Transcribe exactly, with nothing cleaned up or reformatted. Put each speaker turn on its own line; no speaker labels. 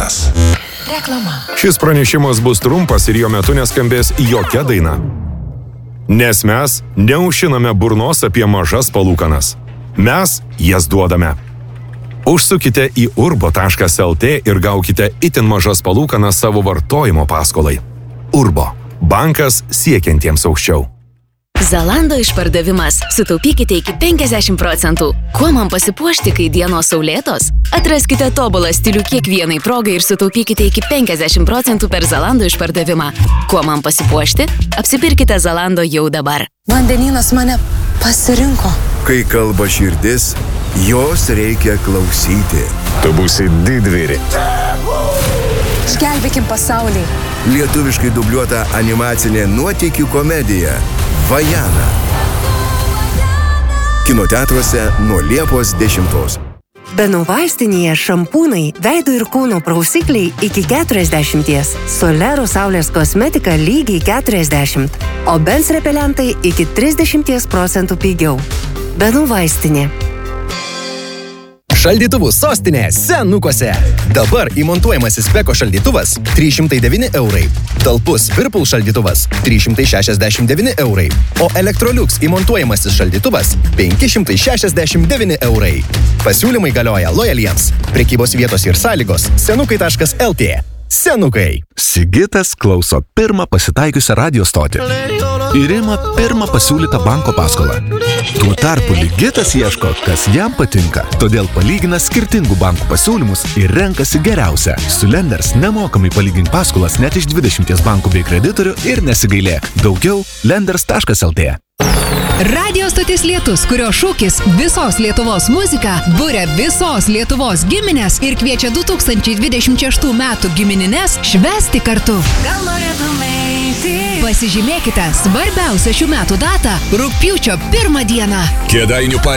Taškas.
Reklama.
Šis pranešimas bus trumpas ir jo metu neskambės jokia daina. Nes mes neužšiname burnos apie mažas palūkanas. Mes jas duodame. Užsukite į urbo taškas el tė ir gaukite itin mažas palūkanas savo vartojimo paskolai. Urbo. Bankas siekiantiems aukščiau.
Zalando išpardavimas. Sutaupykite iki penkiasdešimt procentų. Kuo man pasipuošti, kai dienos saulėtos? Atraskite tobulą stilių kiekvienai progai ir sutaupykite iki penkiasdešimt procentų per Zalando išpardavimą. Kuo man pasipuošti? Apsipirkite Zalando jau dabar.
Vandenynas mane pasirinko.
Kai kalba širdis, jos reikia klausyti.
Tu būsi didvyri.
Išgelbėkim pasaulį.
Lietuviškai dubliuota animacinė nuotykių komedija Vajana. Kino teatruose nuo Liepos dešimtos.
Benų vaistinėje šampūnai, veido ir kūno prausikliai iki keturiasdešimties. Solero saulės kosmetika lygiai keturiasdešimt. O Benz repelentai iki trisdešimt procentų pigiau. Benų vaistinė.
Šaldytuvų sostinė Senukuose. Dabar įmontuojamasis Beko šaldytuvas trys šimtai devyni eurai. Talpus Whirlpool šaldytuvas trys šimtai šešiasdešimt devyni eurai. O Electrolux įmontuojamasis šaldytuvas penki šimtai šešiasdešimt devyni eurai. Pasiūlymai galioja lojaliems. Prekybos vietos ir sąlygos senukai taškas el tė. Senukai.
Sigitas klauso pirmą pasitaikiusią radio stotį ir ima pirmą pasiūlytą banko paskolą. Tuo tarpu Ligitas ieško, kas jam patinka, todėl palygina skirtingų bankų pasiūlymus ir renkasi geriausią. Su Lenders nemokamai palygink paskolas net iš dvidešimties bankų bei kreditorių ir nesigailėk. Daugiau lenders taškas el tė.
Radio stotis Lietus, kurio šūkis visos Lietuvos muzika buria visos Lietuvos giminės ir kviečia du tūkstančiai dvidešimt šeštų metų giminines švęsti kartu. Gal norėtume eiti? Pasižymėkite svarbiausią šių metų datą – rugpjūčio pirmą dieną.
Kėdainių